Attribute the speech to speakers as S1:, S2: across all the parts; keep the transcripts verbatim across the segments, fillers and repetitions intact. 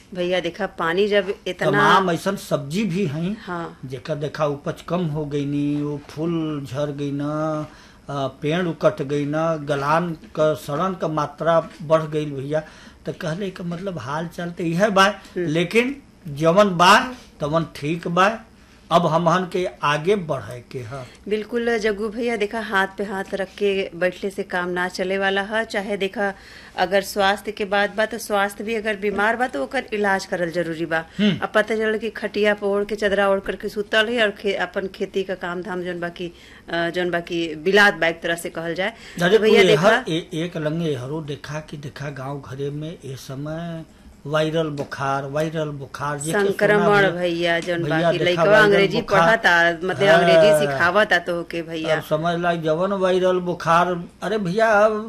S1: भैया देखा पानी जब इतना
S2: तमाम ऐसा सब्जी भी हैं
S1: हाँ
S2: जेकर देखा उपज कम हो गई नी, वो फूल झड़ गई ना, आ, पेड़ कट गई ना, गलान का सड़न का मात्रा बढ़ गई भैया। तो कहले का मतलब हाल चाल तो यह बा, लेकिन जवन बा तवन ठीक बा, अब हमहन के आगे बढ़े के है।
S1: बिल्कुल जग्गू भैया देखा हाथ पे हाथ रख के बैठले से काम ना चले वाला है। चाहे देखा अगर स्वास्थ्य के बात बा तो स्वास्थ्य भी अगर बीमार बा तो ओकर इलाज करल जरूरी बा। अब पता चल कि खटिया पे ओढ़ के चदरा ओढ़ करके सुतल है और खे, अपन खेती का काम धाम जौन बाकी जौन बाकी बिलात बा एक तरह से कहल जाए।
S2: तो भैया देखा ए, एक लंगे हरो देखा कि देखा गांव घरे में इस समय वायरल बुखार वायरल बुखार
S1: संक्रमण भैया जौन बाकी लइकवा अंग्रेजी पढ़ता मतलब अंग्रेजी सिखावता तो के भैया
S2: समझ ला जवन वायरल बुखार। अरे भैया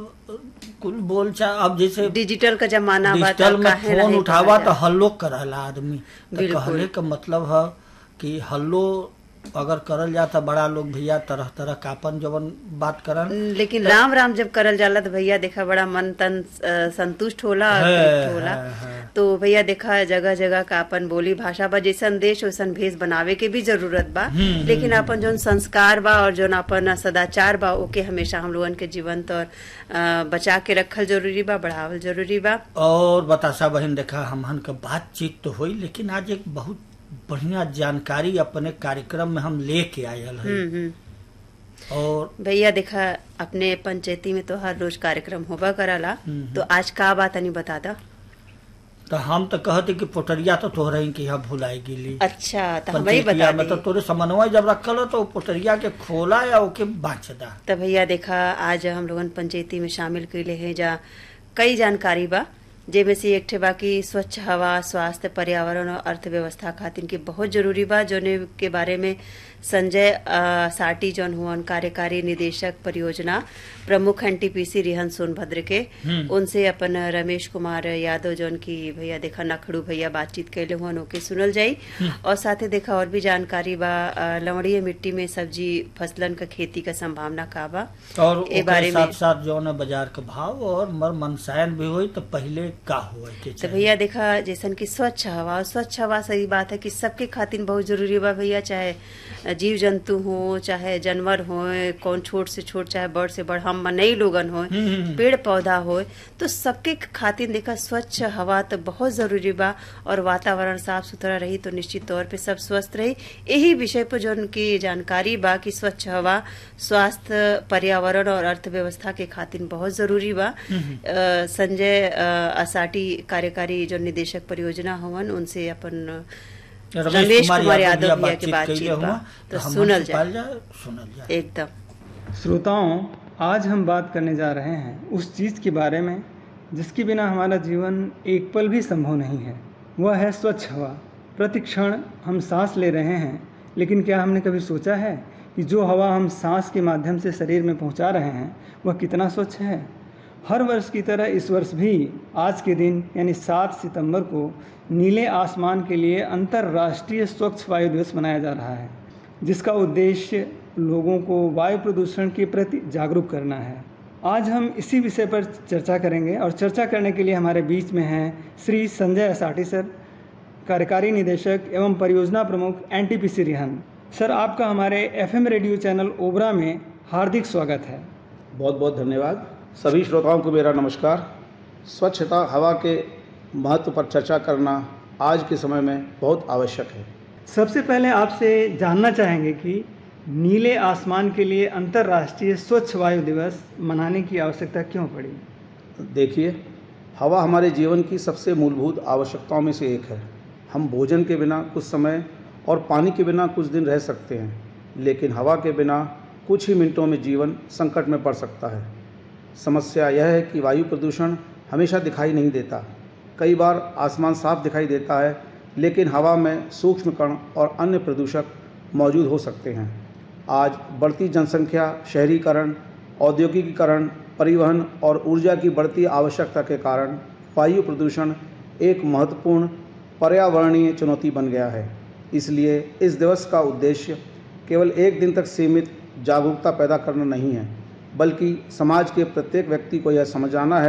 S2: कुल बोल चा अब जैसे
S1: डिजिटल का जमाना
S2: डिजिटल में फोन उठावा तो हल्लो करला आदमी। तो कहले का मतलब है कि हल्लो अगर करल जाता बड़ा लोग भैया तरह तरह का अपन जवन बात करन,
S1: लेकिन तो, राम राम जब करल जाला तो भैया देखा बड़ा मन तन संतुष्ट होला होला। तो भैया देखा जगह जगह का अपन बोली भाषा बा, जैसन देश वैसन भेष बनावे के भी जरूरत बा, लेकिन अपन जौन संस्कार बा और जौन अपन सदाचार बा ओके हमेशा हम लोगन के जीवंत और बचा के रखल जरूरी बा, बढ़ावल जरूरी बा।
S2: और बतासा बहन देखा हमहन का बातचीत तो हुई, लेकिन आज एक बहुत बढ़िया जानकारी अपने कार्यक्रम में हम लेके आयल है। और
S1: भैया देखा अपने पंचायती में तो हर रोज कार्यक्रम होगा कराला, तो आज का बात नहीं बता दा।
S2: तो हम तो कहते कि पोटरिया तो तोहरा ही यहाँ भुलाई गिली।
S1: अच्छा तो हमें बता
S2: में तो तोरे समन्वय जब रखल हो तो पोटरिया के खोला या ओके बाँच दा।
S1: तो भैया देखा आज हम लोगन पंचायती में शामिल कैले हैं जा कई जानकारी बा, जेमे से एक ठे बाकी स्वच्छ हवा स्वास्थ्य पर्यावरण और अर्थव्यवस्था खातिर के बहुत जरूरी बा, जोने के बारे में संजय साटी जौन हुआ कार्यकारी निदेशक परियोजना प्रमुख एनटीपीसी रिहन सोनभद्र के, उनसे अपन रमेश कुमार यादव जौन की भैया देखा नखड़ू भैया बातचीत कैले हुआ ओके सुनल जाई। और साथे देखा और भी जानकारी बा लवणीय मिट्टी में सब्जी फसलन का खेती का संभावना का बा,
S2: और ए बारे में साथ साथ जौन बाजार का भाव और मर मनसायन भी हुई तो पहले का हुआ के
S1: तो भैया देखा जैसन की स्वच्छ हवा स्वच्छ हवा सही बात है कि सबके खातिर बहुत जरूरी बा भैया, चाहे जीव जंतु हो चाहे जानवर हो, कौन छोट से छोट चाहे बड़ से बड़ हम मनई लोगन हो, पेड़ पौधा हो, तो सबके खातिर देखा स्वच्छ हवा तो बहुत जरूरी बा। और वातावरण साफ सुथरा रही तो निश्चित तौर पे सब स्वस्थ रही। यही विषय पर जो उनकी जानकारी बा कि स्वच्छ हवा स्वास्थ्य पर्यावरण और अर्थव्यवस्था के खातिर बहुत जरूरी बा। संजय असाटी कार्यकारी जो निदेशक परियोजना हवन उनसे अपन रमेश कुमार यादव भैया की बातचीत बा तो सुनल जाए एकदम।
S3: श्रोताओं, आज हम बात करने जा रहे हैं उस चीज के बारे में जिसके बिना हमारा जीवन एक पल भी संभव नहीं है, वह है स्वच्छ हवा। प्रति क्षण हम सांस ले रहे हैं, लेकिन क्या हमने कभी सोचा है कि जो हवा हम सांस के माध्यम से शरीर में पहुंचा रहे हैं वह कितना स्वच्छ है। हर वर्ष की तरह इस वर्ष भी आज के दिन यानी सात सितंबर को नीले आसमान के लिए अंतर्राष्ट्रीय स्वच्छ वायु दिवस मनाया जा रहा है, जिसका उद्देश्य लोगों को वायु प्रदूषण के प्रति जागरूक करना है। आज हम इसी विषय पर चर्चा करेंगे और चर्चा करने के लिए हमारे बीच में हैं श्री संजय असाटी सर, कार्यकारी निदेशक एवं परियोजना प्रमुख एनटीपीसी रिहन। सर, आपका हमारे एफएम रेडियो चैनल ओबरा में हार्दिक स्वागत है।
S4: बहुत बहुत धन्यवाद। सभी श्रोताओं को मेरा नमस्कार। स्वच्छता हवा के महत्व पर चर्चा करना आज के समय में बहुत आवश्यक है।
S3: सबसे पहले आपसे जानना चाहेंगे कि नीले आसमान के लिए अंतर्राष्ट्रीय स्वच्छ वायु दिवस मनाने की आवश्यकता क्यों पड़ी?
S4: देखिए, हवा हमारे जीवन की सबसे मूलभूत आवश्यकताओं में से एक है। हम भोजन के बिना कुछ समय और पानी के बिना कुछ दिन रह सकते हैं, लेकिन हवा के बिना कुछ ही मिनटों में जीवन संकट में पड़ सकता है। समस्या यह है कि वायु प्रदूषण हमेशा दिखाई नहीं देता। कई बार आसमान साफ दिखाई देता है, लेकिन हवा में सूक्ष्म कण और अन्य प्रदूषक मौजूद हो सकते हैं। आज बढ़ती जनसंख्या, शहरीकरण, औद्योगिकीकरण, परिवहन और ऊर्जा की बढ़ती आवश्यकता के कारण वायु प्रदूषण एक महत्वपूर्ण पर्यावरणीय चुनौती बन गया है। इसलिए इस दिवस का उद्देश्य केवल एक दिन तक सीमित जागरूकता पैदा करना नहीं है, बल्कि समाज के प्रत्येक व्यक्ति को यह समझाना है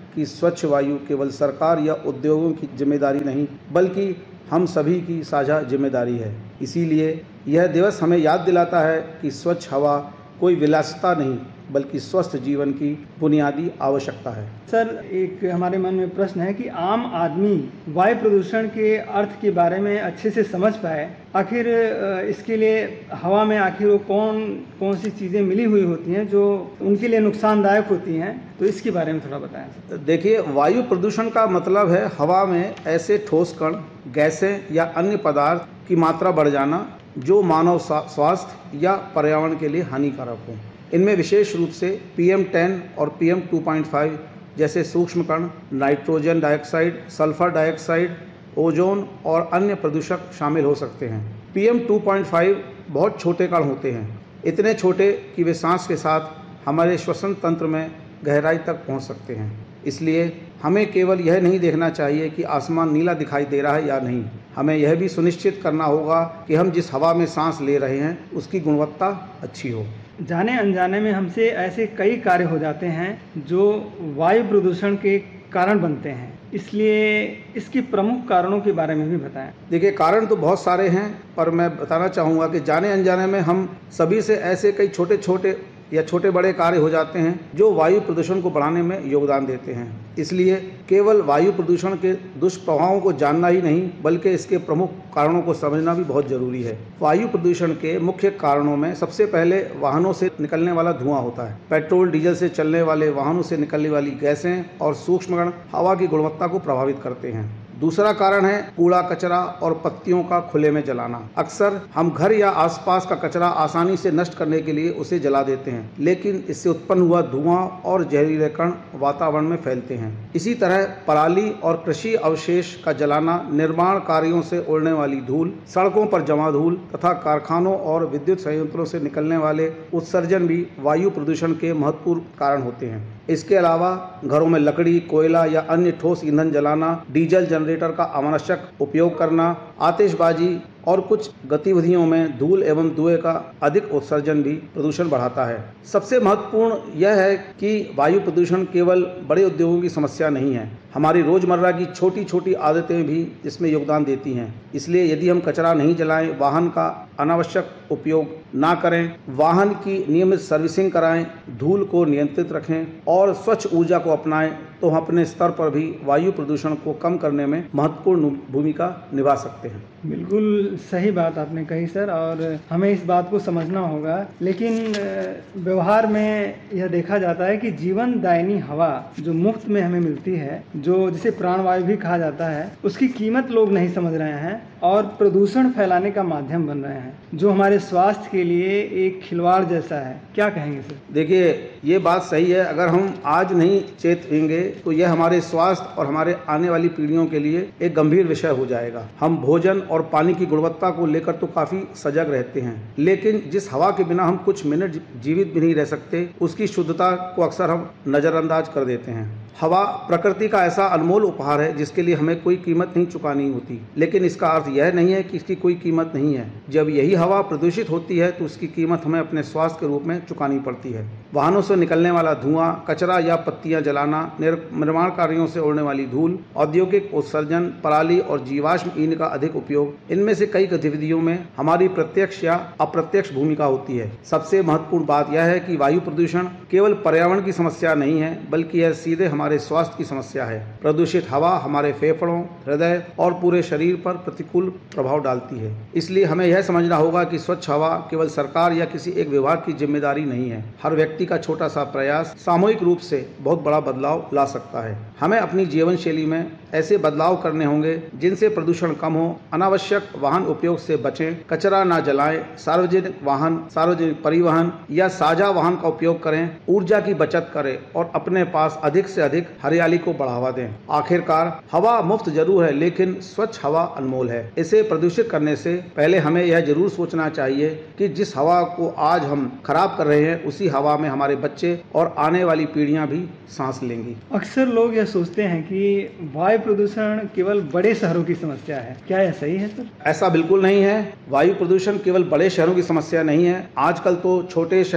S4: कि स्वच्छ वायु केवल सरकार या उद्योगों की जिम्मेदारी नहीं, बल्कि हम सभी की साझा जिम्मेदारी है। इसीलिए यह दिवस हमें याद दिलाता है कि स्वच्छ हवा कोई विलासिता नहीं, बल्कि स्वस्थ जीवन की बुनियादी आवश्यकता है।
S3: सर, एक हमारे मन में प्रश्न है कि आम आदमी वायु प्रदूषण के अर्थ के बारे में अच्छे से समझ पाए, आखिर इसके लिए हवा में आखिर वो कौन कौन सी चीज़ें मिली हुई होती हैं जो उनके लिए नुकसानदायक होती हैं, तो इसके बारे में थोड़ा बताएं।
S4: देखिए, वायु प्रदूषण का मतलब है हवा में ऐसे ठोस कण, गैसें या अन्य पदार्थ की मात्रा बढ़ जाना जो मानव स्वास्थ्य या पर्यावरण के लिए हानिकारक हो। इनमें विशेष रूप से पी एम टेन और P M two point five जैसे सूक्ष्म कण, nitrogen dioxide, sulphur dioxide, ozone और अन्य प्रदूषक शामिल हो सकते हैं। P M two point five बहुत छोटे कण होते हैं, इतने छोटे कि वे सांस के साथ हमारे श्वसन तंत्र में गहराई तक पहुंच सकते हैं। इसलिए हमें केवल यह नहीं देखना चाहिए कि आसमान नीला दिखाई दे रहा है या नहीं, हमें यह भी सुनिश्चित करना होगा कि हम जिस हवा में सांस ले रहे हैं उसकी गुणवत्ता अच्छी हो।
S3: जाने अनजाने में हमसे ऐसे कई कार्य हो जाते हैं जो वायु प्रदूषण के कारण बनते हैं, इसलिए इसके प्रमुख कारणों के बारे में भी बताएं।
S4: देखिए, कारण तो बहुत सारे हैं, पर मैं बताना चाहूँगा कि जाने अनजाने में हम सभी से ऐसे कई छोटे छोटे या छोटे बड़े कार्य हो जाते हैं जो वायु प्रदूषण को बढ़ाने में योगदान देते हैं। इसलिए केवल वायु प्रदूषण के दुष्प्रभावों को जानना ही नहीं, बल्कि इसके प्रमुख कारणों को समझना भी बहुत जरूरी है। वायु प्रदूषण के मुख्य कारणों में सबसे पहले वाहनों से निकलने वाला धुआं होता है। पेट्रोल डीजल से चलने वाले वाहनों से निकलने वाली गैसें और सूक्ष्म कण हवा की गुणवत्ता को प्रभावित करते हैं। दूसरा कारण है कूड़ा कचरा और पत्तियों का खुले में जलाना। अक्सर हम घर या आसपास का कचरा आसानी से नष्ट करने के लिए उसे जला देते हैं, लेकिन इससे उत्पन्न हुआ धुआं और जहरीले कण वातावरण में फैलते हैं। इसी तरह पराली और कृषि अवशेष का जलाना, निर्माण कार्यों से उड़ने वाली धूल, सड़कों पर जमा धूल तथा कारखानों और विद्युत संयंत्रों से निकलने वाले उत्सर्जन भी वायु प्रदूषण के महत्वपूर्ण कारण होते हैं। इसके अलावा घरों में लकड़ी, कोयला या अन्य ठोस ईंधन जलाना, डीजल जनरेटर का अनावश्यक उपयोग करना, आतिशबाजी और कुछ गतिविधियों में धूल एवं धुएं का अधिक उत्सर्जन भी प्रदूषण बढ़ाता है। सबसे महत्वपूर्ण यह है कि वायु प्रदूषण केवल बड़े उद्योगों की समस्या नहीं है, हमारी रोजमर्रा की छोटी छोटी आदतें भी इसमें योगदान देती हैं। इसलिए यदि हम कचरा नहीं जलाएं, वाहन का अनावश्यक उपयोग ना करें, वाहन की नियमित सर्विसिंग कराएं, धूल को नियंत्रित रखें और स्वच्छ ऊर्जा को अपनाएं, तो हम अपने स्तर पर भी वायु प्रदूषण को कम करने में महत्वपूर्ण भूमिका निभा सकते हैं।
S3: बिल्कुल सही बात आपने कही सर, और हमें इस बात को समझना होगा। लेकिन व्यवहार में यह देखा जाता है कि जीवन दायिनी हवा जो मुफ्त में हमें मिलती है, जो जिसे प्राणवायु भी कहा जाता है, उसकी कीमत लोग नहीं समझ रहे हैं और प्रदूषण फैलाने का माध्यम बन रहे हैं, जो हमारे स्वास्थ्य के लिए एक खिलवाड़ जैसा है। क्या कहेंगे सर?
S4: देखिए, ये बात सही है। अगर हम आज नहीं चेतेंगे तो यह हमारे स्वास्थ्य और हमारे आने वाली पीढ़ियों के लिए एक गंभीर विषय हो जाएगा। हम भोजन और पानी की गुणवत्ता को लेकर तो काफी सजग रहते हैं, लेकिन जिस हवा के बिना हम कुछ मिनट जीवित भी नहीं रह सकते, उसकी शुद्धता को अक्सर हम नजरअंदाज कर देते हैं। हवा प्रकृति का ऐसा अनमोल उपहार है जिसके लिए हमें कोई कीमत नहीं चुकानी होती, लेकिन इसका अर्थ यह नहीं है कि इसकी कोई कीमत नहीं है। जब यही हवा प्रदूषित होती है तो उसकी कीमत हमें अपने स्वास्थ्य के रूप में चुकानी पड़ती है। वाहनों से निकलने वाला धुआं, कचरा या पत्तियां जलाना, निर्माण कार्यों से उड़ने वाली धूल, औद्योगिक उत्सर्जन, पराली और जीवाश्म ईंधन का अधिक उपयोग, इनमें से कई गतिविधियों में हमारी प्रत्यक्ष या अप्रत्यक्ष भूमिका होती है। सबसे महत्वपूर्ण बात यह है कि वायु प्रदूषण केवल पर्यावरण की समस्या नहीं है, बल्कि यह सीधे हमारे स्वास्थ्य की समस्या है। प्रदूषित हवा हमारे फेफड़ों, हृदय और पूरे शरीर पर प्रतिकूल प्रभाव डालती है। इसलिए हमें यह समझना होगा कि स्वच्छ हवा केवल सरकार या किसी एक विभाग की जिम्मेदारी नहीं है। हर व्यक्ति का छोटा सा प्रयास सामूहिक रूप से बहुत बड़ा बदलाव ला सकता है। हमें अपनी जीवन शैली में ऐसे बदलाव करने होंगे जिनसे प्रदूषण कम हो, अनावश्यक वाहन उपयोग से बचें, कचरा न जलाएं, सार्वजनिक वाहन, सार्वजनिक परिवहन या साझा वाहन का उपयोग करें, ऊर्जा की बचत करें और अपने पास अधिक से अधिक हरियाली को बढ़ावा दें। आखिरकार हवा मुफ्त जरूर है, लेकिन स्वच्छ हवा अनमोल है। इसे प्रदूषित करने से पहले हमें यह जरूर सोचना चाहिए कि जिस हवा को आज हम खराब कर रहे हैं, उसी हवा में हमारे बच्चे और आने वाली पीढ़ियां भी सांस लेंगी।
S3: अक्सर लोग यह सोचते हैं कि वायु प्रदूषण केवल बड़े शहरों की समस्या है, क्या यह सही है सर?
S4: ऐसा बिल्कुल नहीं है। वायु प्रदूषण केवल बड़े शहरों की समस्या नहीं है। आजकल तो छोटे शहर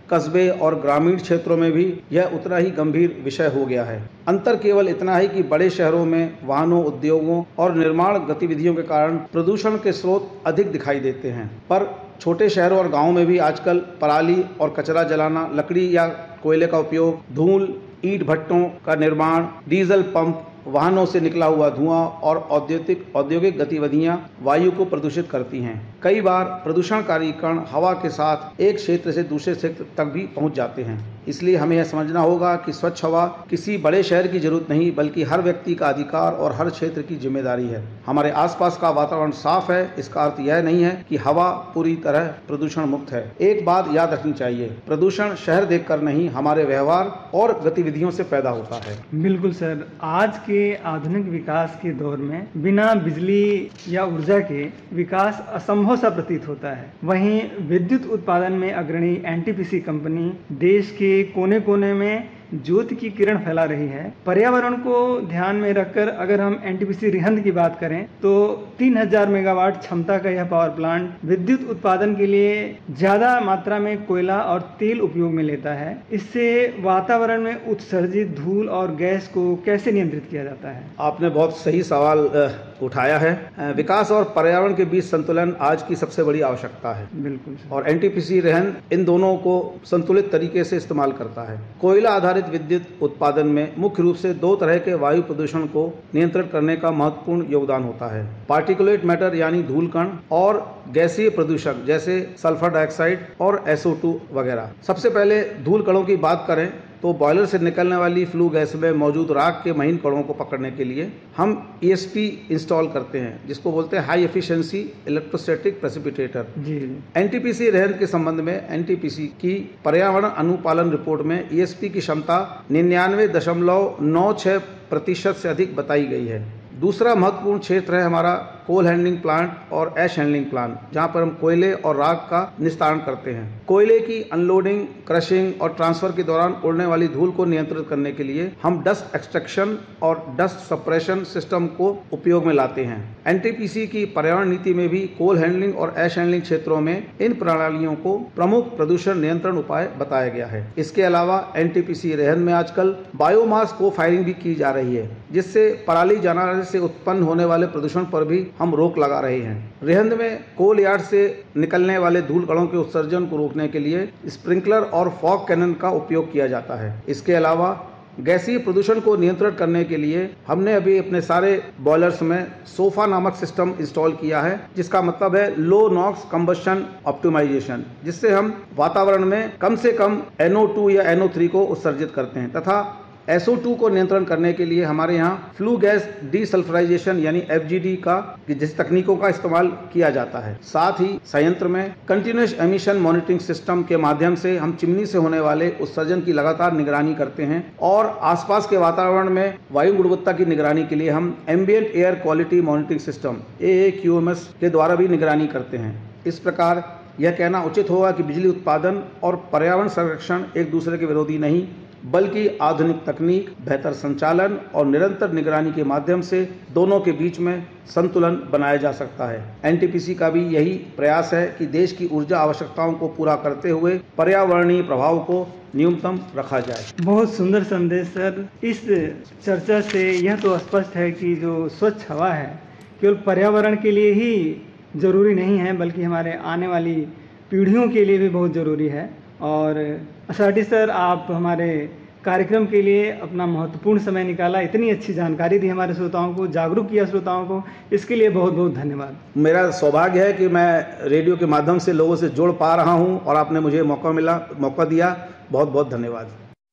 S4: कस्बे और ग्रामीण क्षेत्रों में भी यह उतना ही गंभीर विषय हो गया है। अंतर केवल इतना है कि बड़े शहरों में वाहनों, उद्योगों और निर्माण गतिविधियों के कारण प्रदूषण के स्रोत अधिक दिखाई देते हैं, पर छोटे शहरों और गांवों में भी आजकल पराली और कचरा जलाना, लकड़ी या कोयले का उपयोग, धूल, ईंट भट्टों का निर्माण, डीजल पंप, वाहनों से निकला हुआ धुआं और औद्योगिक औद्योगिक गतिविधियां वायु को प्रदूषित करती हैं। कई बार प्रदूषणकारी कण हवा के साथ एक क्षेत्र से दूसरे क्षेत्र तक भी पहुंच जाते हैं। इसलिए हमें यह समझना होगा कि स्वच्छ हवा किसी बड़े शहर की जरूरत नहीं, बल्कि हर व्यक्ति का अधिकार और हर क्षेत्र की जिम्मेदारी है। हमारे आसपास का वातावरण साफ है, इसका अर्थ यह नहीं है कि हवा पूरी तरह प्रदूषण मुक्त है। एक बात याद रखनी चाहिए, प्रदूषण शहर देखकर नहीं, हमारे व्यवहार और गतिविधियों से पैदा होता है।
S3: बिल्कुल सर, आज के आधुनिक विकास के दौर में बिना बिजली या ऊर्जा के विकास असंभव सा प्रतीत होता है। वहीं विद्युत उत्पादन में अग्रणी एनटीपीसी कंपनी देश के कोने कोने में ज्योति की किरण फैला रही है। पर्यावरण को ध्यान में रखकर अगर हम एनटीपीसी रिहंद की बात करें तो तीन हज़ार मेगावाट क्षमता का यह पावर प्लांट विद्युत उत्पादन के लिए ज्यादा मात्रा में कोयला और तेल उपयोग में लेता है। इससे वातावरण में उत्सर्जित धूल और गैस को कैसे नियंत्रित किया जाता है?
S4: आपने बहुत सही सवाल उठाया है। विकास और पर्यावरण के बीच संतुलन आज की सबसे बड़ी आवश्यकता है।
S3: बिल्कुल।
S4: और एनटीपीसी रिहंद इन दोनों को संतुलित तरीके से इस्तेमाल करता है। कोयला आधारित विद्युत उत्पादन में मुख्य रूप से दो तरह के वायु प्रदूषण को नियंत्रित करने का महत्वपूर्ण योगदान होता है, पार्टिकुलेट मैटर यानी धूल कण और गैसीय प्रदूषक जैसे सल्फर डाइऑक्साइड और एस ओ टू वगैरह। सबसे पहले धूल कणों की बात करें तो बॉयलर से निकलने वाली फ्लू गैस में मौजूद राख के महीन कणों को पकड़ने के लिए हम ई एस पी इंस्टॉल करते हैं, जिसको बोलते हैं high efficiency electrostatic precipitator. NTPC Rihand के संबंध में एनटीपीसी की पर्यावरण अनुपालन रिपोर्ट में ई एस पी की क्षमता निन्यानवे दशमलव नौ छह प्रतिशत से अधिक बताई गई है। दूसरा महत्वपूर्ण क्षेत्र है हमारा कोल हैंडलिंग प्लांट और ऐश हैंडलिंग प्लांट, जहां पर हम कोयले और राख का निस्तारण करते हैं। कोयले की अनलोडिंग, क्रशिंग और ट्रांसफर के दौरान उड़ने वाली धूल को नियंत्रित करने के लिए हम डस्ट एक्सट्रैक्शन और डस्ट सप्रेशन सिस्टम को उपयोग में लाते हैं। एनटीपीसी की पर्यावरण नीति में भी कोल हैंडलिंग और ऐश हैंडलिंग क्षेत्रों में इन प्रणालियों को प्रमुख प्रदूषण नियंत्रण उपाय बताया गया है। इसके अलावा एनटीपीसी रिहंद में आजकल बायोमास को फायरिंग भी की जा रही है, जिससे पराली जलाने से उत्पन्न होने वाले प्रदूषण पर भी हम रोक लगा रहे हैं। रिहंद में कोल यार्ड से निकलने वाले धूल कणों के उत्सर्जन को रोकने के लिए स्प्रिंकलर और फॉग कैनन का उपयोग किया जाता है। इसके अलावा गैसीय प्रदूषण को नियंत्रित करने के लिए हमने अभी अपने सारे बॉयलर्स में सोफा नामक सिस्टम इंस्टॉल किया है, जिसका मतलब है लो नॉक्स कंबशन ऑप्टिमाइजेशन, जिससे हम वातावरण में कम से कम एन ओ टू या एन ओ थ्री को उत्सर्जित करते हैं। तथा एस ओ टू को नियंत्रण करने के लिए हमारे यहाँ फ्लू गैस डीसल्फराइजेशन यानी एफ जी डी का जिस तकनीकों का इस्तेमाल किया जाता है। साथ ही संयंत्र में कंटिन्यूअस एमिशन मॉनिटरिंग सिस्टम के माध्यम से हम चिमनी से होने वाले उत्सर्जन की लगातार निगरानी करते हैं और आसपास के वातावरण में वायु गुणवत्ता की निगरानी के लिए हम ambient air quality monitoring system ए ए क्यू एम एस के द्वारा भी निगरानी करते हैं। इस प्रकार यह कहना उचित होगा कि बिजली उत्पादन और पर्यावरण संरक्षण एक दूसरे के विरोधी नहीं, बल्कि आधुनिक तकनीक, बेहतर संचालन और निरंतर निगरानी के माध्यम से दोनों के बीच में संतुलन बनाया जा सकता है। एनटीपीसी का भी यही प्रयास है कि देश की ऊर्जा आवश्यकताओं को पूरा करते हुए पर्यावरणीय प्रभाव को न्यूनतम रखा जाए।
S3: बहुत सुंदर संदेश सर। इस चर्चा से यह तो स्पष्ट है कि जो स्वच्छ हवा है केवल पर्यावरण के लिए ही जरूरी नहीं है, बल्कि हमारे आने वाली पीढ़ियों के लिए भी बहुत ज़रूरी है। और असाटी सर, आप हमारे कार्यक्रम के लिए अपना महत्वपूर्ण समय निकाला, इतनी अच्छी जानकारी दी हमारे श्रोताओं को, जागरूक किया श्रोताओं को, इसके लिए बहुत बहुत धन्यवाद।
S4: मेरा सौभाग्य है कि मैं रेडियो के माध्यम से लोगों से जुड़ पा रहा हूं और आपने मुझे मौका मिला मौका दिया, बहुत बहुत धन्यवाद।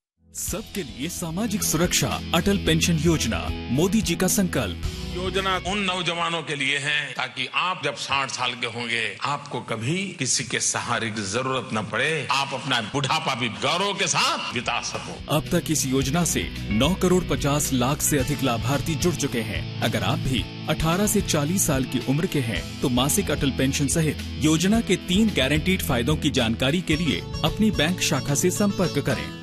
S5: सबके लिए सामाजिक सुरक्षा, अटल पेंशन योजना, मोदी जी का संकल्प।
S6: योजना उन नौजवानों के लिए है ताकि आप जब साठ साल के होंगे आपको कभी किसी के सहारे की जरूरत न पड़े, आप अपना बुढ़ापा भी गौरव के साथ बिता सको।
S5: अब तक इस योजना से नौ करोड़ पचास लाख से अधिक लाभार्थी जुड़ चुके हैं। अगर आप भी अठारह से चालीस साल की उम्र के हैं तो मासिक अटल पेंशन सहित योजना के तीन गारंटीड फायदों की जानकारी के लिए अपनी बैंक शाखा से संपर्क करें।